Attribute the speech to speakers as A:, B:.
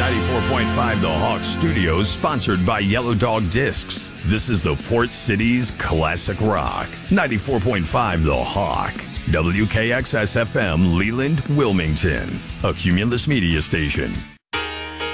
A: 94.5 The Hawk Studios, sponsored by Yellow Dog Discs. This is the Port City's Classic Rock. 94.5 The Hawk. WKXS-FM, Leland, Wilmington. A Cumulus Media Station.